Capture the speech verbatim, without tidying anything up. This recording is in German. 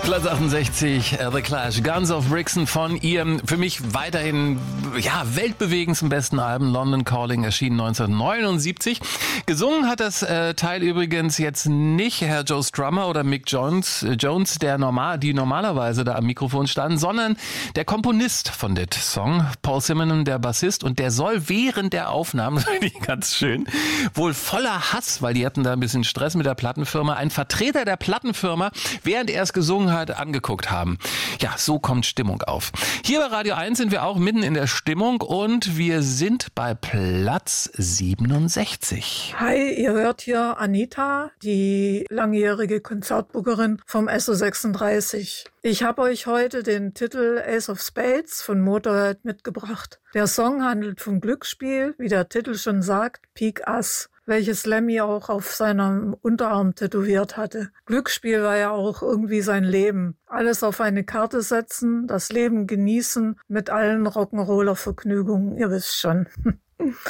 Platz achtundsechzig, The Clash, Guns of Brixton von ihrem für mich weiterhin ja, weltbewegendsten besten Album London Calling, erschienen neunzehnhundertneunundsiebzig. Gesungen hat das äh, Teil übrigens jetzt nicht Herr Joe Strummer oder Mick Jones, äh, Jones, der normal, die normalerweise da am Mikrofon standen, sondern der Komponist von dem Song, Paul Simonon, der Bassist, und der soll während der Aufnahmen, das finde ich ganz schön, wohl voller Hass, weil die hatten da ein bisschen Stress mit der Plattenfirma, einen Vertreter der Plattenfirma, während er es gesungen hat, angeguckt haben. Ja, so kommt Stimmung auf. Hier bei Radio eins sind wir auch mitten in der Stimmung und wir sind bei Platz siebenundsechzig. Hi, ihr hört hier Anita, die langjährige Konzertbookerin vom S O sechsunddreißig. Ich habe euch heute den Titel Ace of Spades von Motorhead mitgebracht. Der Song handelt vom Glücksspiel, wie der Titel schon sagt, Pik Ass, welches Lemmy auch auf seinem Unterarm tätowiert hatte. Glücksspiel war ja auch irgendwie sein Leben. Alles auf eine Karte setzen, das Leben genießen mit allen Rock'n'Roller-Vergnügungen, ihr wisst schon.